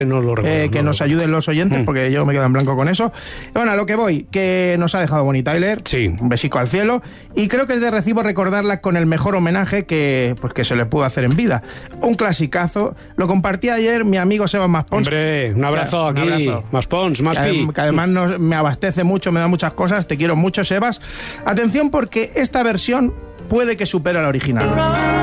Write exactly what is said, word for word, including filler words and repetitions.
No lo recuerdo, eh, que no nos lo ayuden los oyentes, Mm. porque yo me quedo en blanco con eso. Bueno, a lo que voy, que nos ha dejado Bonnie Tyler. Sí. Un besico al cielo. Y creo que es de recibo recordarla con el mejor homenaje que, pues, que se le pudo hacer en vida. Un clasicazo. Lo compartía ayer mi amigo Sebas Maspons. Hombre, un abrazo Un aquí. abrazo. Más Pons, más Que pi. adem- que además nos- me abastece mucho, me da muchas cosas. Te quiero mucho, Sebas. Atención, porque esta versión puede que supere a la original.